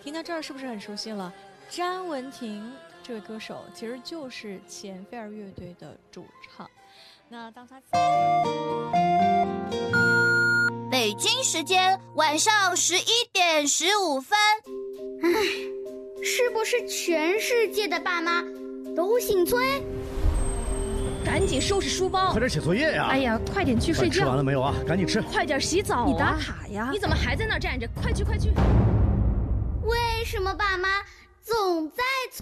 听到这儿是不是很熟悉了？詹雯婷这位歌手其实就是前飞儿乐队的主唱。那当他北京时间晚上11:15。 是不是全世界的爸妈都姓崔？ 赶紧收拾书包， 快点写作业呀！ 哎呀，快点去睡觉。 吃完了没有啊？赶紧吃。 快点洗澡啊！ 你打卡呀？ 你怎么还在那儿站着？快去快去！ 为什么爸妈总在催？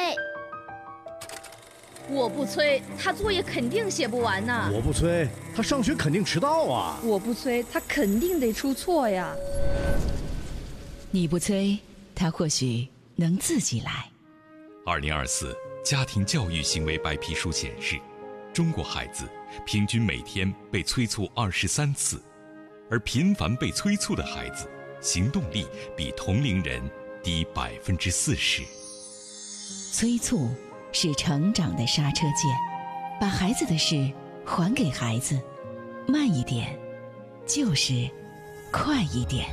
我不催，他作业肯定写不完呢。 我不催，他上学肯定迟到啊。 我不催，他肯定得出错呀。 你不催，他或许能自己来。 2024家庭教育行为白皮书显示，中国孩子平均每天被催促23次，而频繁被催促的孩子行动力比同龄人低40%。 催促是成长的刹车键，把孩子的事还给孩子，慢一点就是快一点。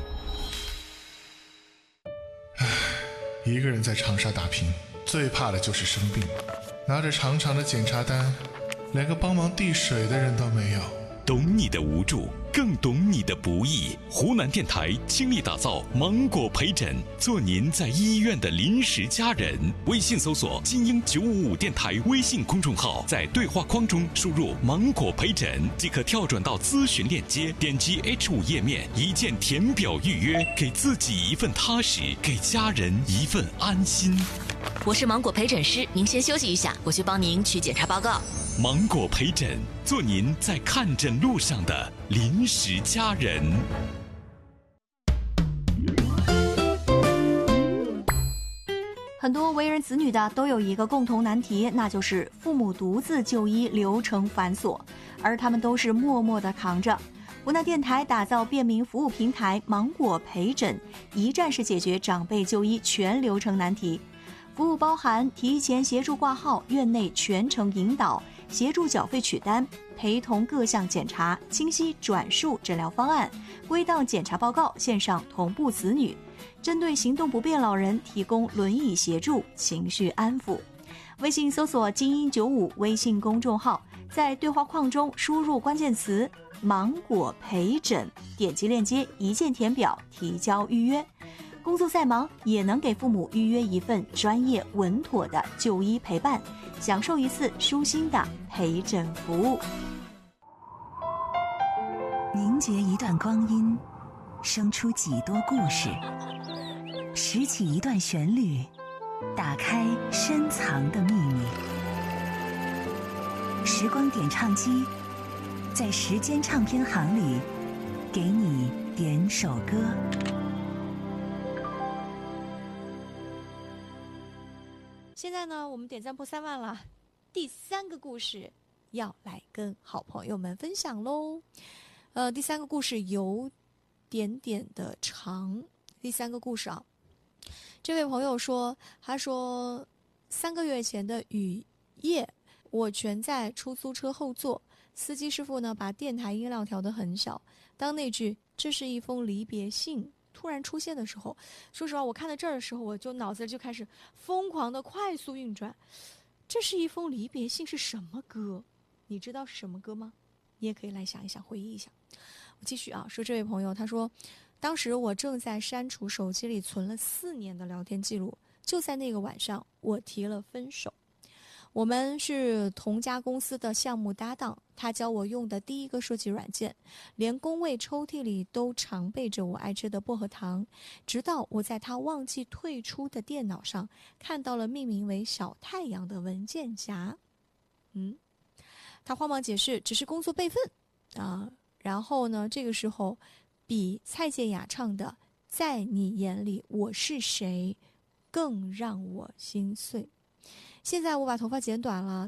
一个人在长沙打拼，最怕的就是生病，拿着长长的检查单，连个帮忙递水的人都没有。 懂你的无助，更懂你的不易。湖南电台倾力打造芒果陪诊，做您在医院的临时家人。微信搜索精英955电台微信公众号，在对话框中输入芒果陪诊即可跳转到咨询链接，点击 H5 页面一键填表预约，给自己一份踏实，给家人一份安心。 我是芒果陪诊师，您先休息一下，我去帮您取检查报告。 芒果陪诊，做您在看诊路上的临时家人。 很多为人子女的都有一个共同难题，那就是父母独自就医流程繁琐，而他们都是默默地扛着。湖南电台打造便民服务平台芒果陪诊，一站式解决长辈就医全流程难题。服务包含提前协助挂号、院内全程引导、协助缴费取单、陪同各项检查、清晰转述诊疗方案、归档检查报告、线上同步子女。针对行动不便老人提供轮椅协助、情绪安抚。微信搜索精英95微信公众号，在对话框中输入关键词芒果陪诊，点击链接一键填表提交预约。工作再忙也能给父母预约一份专业稳妥的就医陪伴，享受一次舒心的陪诊服务。 凝结一段光阴，生出几多故事，拾起一段旋律，打开深藏的秘密。时光点唱机，在时间唱片行里给你点首歌。 现在呢，我们点赞破3万了，第3个故事要来跟好朋友们分享喽。第3个故事有点点的长。第3个故事啊，这位朋友说，他说3个月前的雨夜，我全在出租车后座，司机师傅呢把电台音量调得很小。当那句“这是一封离别信”突然出现的时候，说实话，我看到这儿的时候，我就脑子就开始疯狂的快速运转。这是一封离别信是什么歌？你知道是什么歌吗？你也可以来想一想，回忆一下。我继续啊，说这位朋友他说，当时我正在删除手机里存了4年的聊天记录，就在那个晚上，我提了分手。我们是同家公司的项目搭档，他教我用的第一个设计软件，连工位抽屉里都常备着我爱吃的薄荷糖，直到我在他忘记退出的电脑上看到了命名为小太阳的文件夹。他慌忙解释只是工作备份啊。然后呢，这个时候比蔡健雅唱的在你眼里我是谁更让我心碎。现在我把头发剪短了，